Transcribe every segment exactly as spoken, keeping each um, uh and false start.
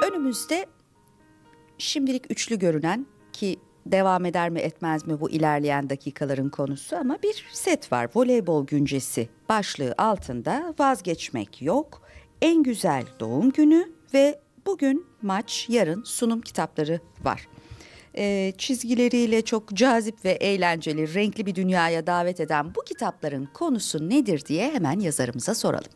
Önümüzde şimdilik üçlü görünen, ki devam eder mi etmez mi bu ilerleyen dakikaların konusu, ama bir set var. Voleybol güncesi başlığı altında vazgeçmek yok, en güzel doğum günü ve bugün maç, yarın sunum kitapları var. Ee, çizgileriyle çok cazip ve eğlenceli, renkli bir dünyaya davet eden bu kitapların konusu nedir diye hemen yazarımıza soralım.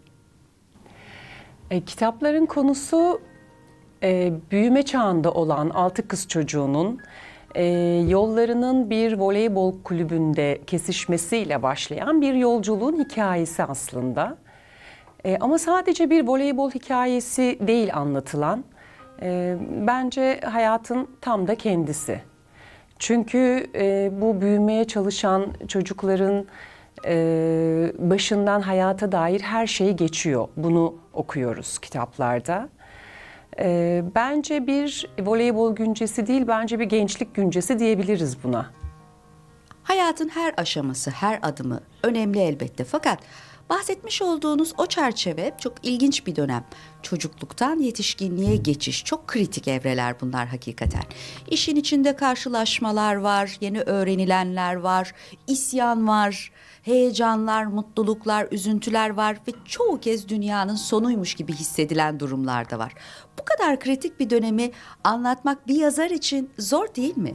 E, kitapların konusu e, büyüme çağında olan altı kız çocuğunun e, yollarının bir voleybol kulübünde kesişmesiyle başlayan bir yolculuğun hikayesi aslında. E, ama sadece bir voleybol hikayesi değil anlatılan. E, bence hayatın tam da kendisi. Çünkü e, bu büyümeye çalışan çocukların e, başından hayata dair her şey geçiyor. Bunu okuyoruz kitaplarda. E, bence bir voleybol güncesi değil, bence bir gençlik güncesi diyebiliriz buna. Hayatın her aşaması, her adımı önemli elbette, fakat bahsetmiş olduğunuz o çerçeve çok ilginç bir dönem. Çocukluktan yetişkinliğe geçiş, çok kritik evreler bunlar hakikaten. İşin içinde karşılaşmalar var, yeni öğrenilenler var, isyan var, heyecanlar, mutluluklar, üzüntüler var ve çoğu kez dünyanın sonuymuş gibi hissedilen durumlar da var. Bu kadar kritik bir dönemi anlatmak bir yazar için zor değil mi?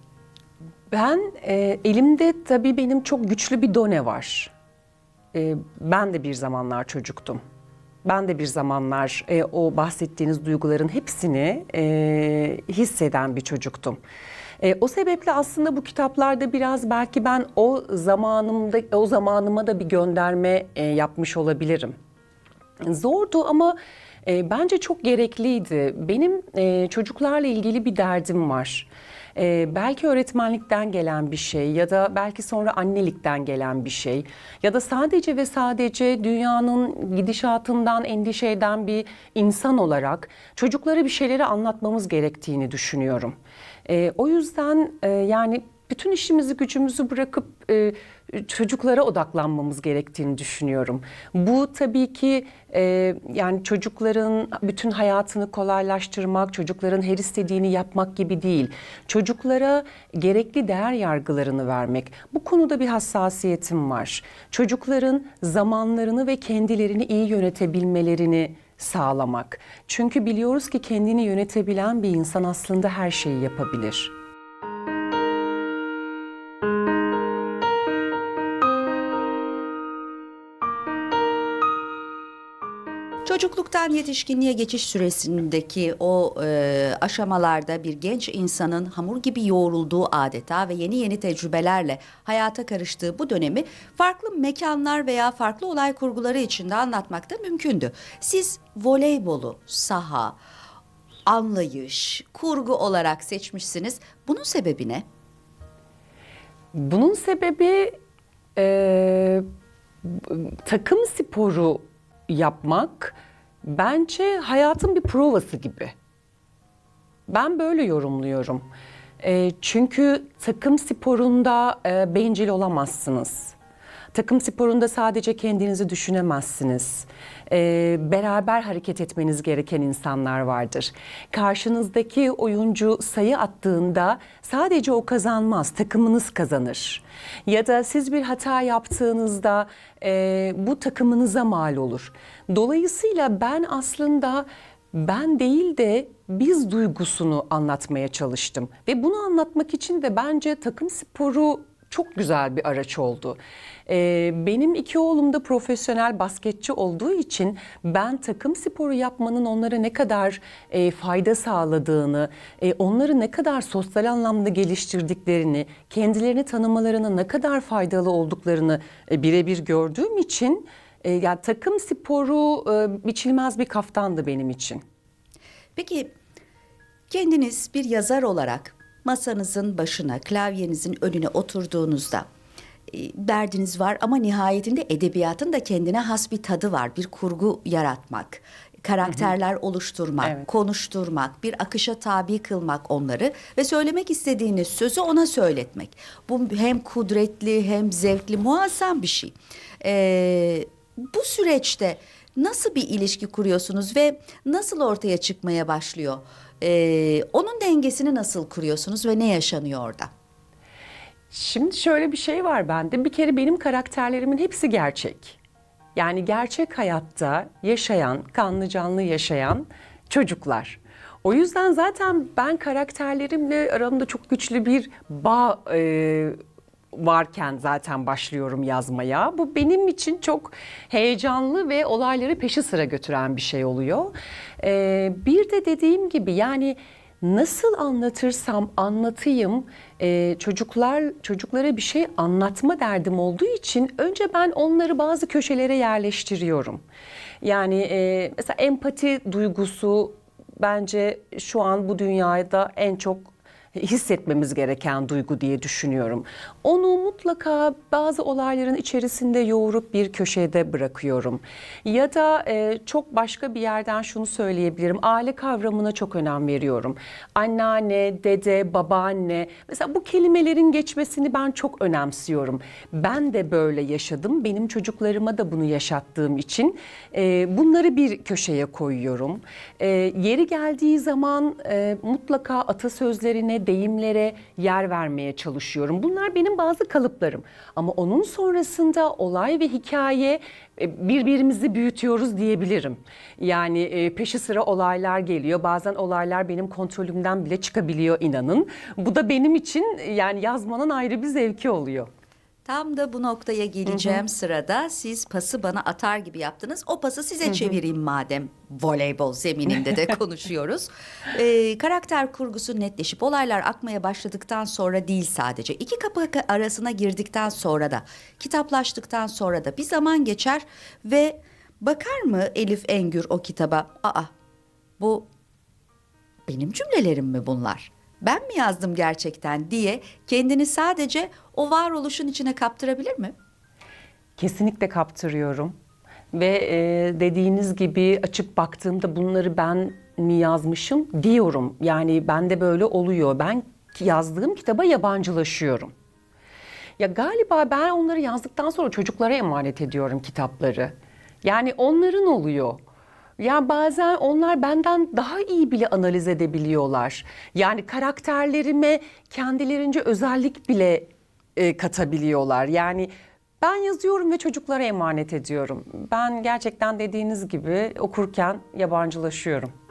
Ben e, elimde tabii benim çok güçlü bir done var. E, ben de bir zamanlar çocuktum. Ben de bir zamanlar e, o bahsettiğiniz duyguların hepsini e, hisseden bir çocuktum. E, o sebeple aslında bu kitaplarda biraz belki ben o zamanımda o zamanıma da bir gönderme e, yapmış olabilirim. Zordu ama e, bence çok gerekliydi. Benim e, çocuklarla ilgili bir derdim var. Ee, belki öğretmenlikten gelen bir şey ya da belki sonra annelikten gelen bir şey ya da sadece ve sadece dünyanın gidişatından endişe eden bir insan olarak çocuklara bir şeyleri anlatmamız gerektiğini düşünüyorum. Ee, o yüzden e, yani bütün işimizi gücümüzü bırakıp e, çocuklara odaklanmamız gerektiğini düşünüyorum. Bu tabii ki e, yani çocukların bütün hayatını kolaylaştırmak, çocukların her istediğini yapmak gibi değil. Çocuklara gerekli değer yargılarını vermek. Bu konuda bir hassasiyetim var. Çocukların zamanlarını ve kendilerini iyi yönetebilmelerini sağlamak. Çünkü biliyoruz ki kendini yönetebilen bir insan aslında her şeyi yapabilir. Çocukluktan yetişkinliğe geçiş süresindeki o e, aşamalarda bir genç insanın hamur gibi yoğrulduğu adeta ve yeni yeni tecrübelerle hayata karıştığı bu dönemi farklı mekanlar veya farklı olay kurguları içinde anlatmak da mümkündü. Siz voleybolu saha, anlayış, kurgu olarak seçmişsiniz. Bunun sebebi ne? Bunun sebebi e, takım sporu yapmak bence hayatın bir provası gibi. Ben böyle yorumluyorum. E, çünkü takım sporunda e, bencil olamazsınız. Takım sporunda sadece kendinizi düşünemezsiniz. E, beraber hareket etmeniz gereken insanlar vardır. Karşınızdaki oyuncu sayı attığında sadece o kazanmaz, takımınız kazanır. Ya da siz bir hata yaptığınızda e, bu takımınıza mal olur. Dolayısıyla ben aslında ben değil de biz duygusunu anlatmaya çalıştım. Ve bunu anlatmak için de bence takım sporu çok güzel bir araç oldu. Ee, benim iki oğlum da profesyonel basketçi olduğu için ben takım sporu yapmanın onlara ne kadar e, fayda sağladığını, e, onları ne kadar sosyal anlamda geliştirdiklerini, kendilerini tanımalarına ne kadar faydalı olduklarını e, birebir gördüğüm için e, yani takım sporu e, biçilmez bir kaftandı benim için. Peki kendiniz bir yazar olarak masanızın başına, klavyenizin önüne oturduğunuzda e, derdiniz var ama nihayetinde edebiyatın da kendine has bir tadı var. Bir kurgu yaratmak, karakterler hı hı. oluşturmak, evet. konuşturmak, bir akışa tabi kılmak onları ve söylemek istediğiniz sözü ona söyletmek. Bu hem kudretli hem zevkli, muazzam bir şey. E, bu süreçte nasıl bir ilişki kuruyorsunuz ve nasıl ortaya çıkmaya başlıyor? Ee, onun dengesini nasıl kuruyorsunuz ve ne yaşanıyor orada? Şimdi şöyle bir şey var bende. Bir kere benim karakterlerimin hepsi gerçek. Yani gerçek hayatta yaşayan, kanlı canlı yaşayan çocuklar. O yüzden zaten ben karakterlerimle aramda çok güçlü bir bağ e, varken zaten başlıyorum yazmaya. Bu benim için çok heyecanlı ve olayları peşi sıra götüren bir şey oluyor. E, bir de dediğim gibi yani nasıl anlatırsam anlatayım, e, çocuklar çocuklara bir şey anlatma derdim olduğu için önce ben onları bazı köşelere yerleştiriyorum. Yani e, mesela empati duygusu bence şu an bu dünyada en çok hissetmemiz gereken duygu diye düşünüyorum. Onu mutlaka bazı olayların içerisinde yoğurup bir köşede bırakıyorum. Ya da e, çok başka bir yerden şunu söyleyebilirim. Aile kavramına çok önem veriyorum. Anneanne, dede, babaanne. Mesela bu kelimelerin geçmesini ben çok önemsiyorum. Ben de böyle yaşadım. Benim çocuklarıma da bunu yaşattığım için e, bunları bir köşeye koyuyorum. E, yeri geldiği zaman e, mutlaka atasözlerine, deyimlere yer vermeye çalışıyorum. Bunlar benim bazı kalıplarım. Ama onun sonrasında olay ve hikaye e, birbirimizi büyütüyoruz diyebilirim. Yani e, peşi sıra olaylar geliyor. Bazen olaylar benim kontrolümden bile çıkabiliyor inanın. Bu da benim için yani yazmanın ayrı bir zevki oluyor. Tam da bu noktaya geleceğim sırada siz pası bana atar gibi yaptınız. O pası size çevireyim madem voleybol zemininde de konuşuyoruz. Ee, karakter kurgusu netleşip olaylar akmaya başladıktan sonra değil sadece. İki kapı arasına girdikten sonra da, kitaplaştıktan sonra da bir zaman geçer ve bakar mı Elif Engür o kitaba? Aa, bu benim cümlelerim mi bunlar? Ben mi yazdım gerçekten diye kendini sadece o varoluşun içine kaptırabilir mi? Kesinlikle kaptırıyorum. Ve e, dediğiniz gibi açıp baktığımda bunları ben mi yazmışım diyorum. Yani bende böyle oluyor. Ben yazdığım kitaba yabancılaşıyorum. Ya galiba ben onları yazdıktan sonra çocuklara emanet ediyorum kitapları. Yani onların oluyor. Ya bazen onlar benden daha iyi bile analiz edebiliyorlar. Yani karakterlerime kendilerince özellik bile e, katabiliyorlar. Yani ben yazıyorum ve çocuklara emanet ediyorum. Ben gerçekten dediğiniz gibi okurken yabancılaşıyorum.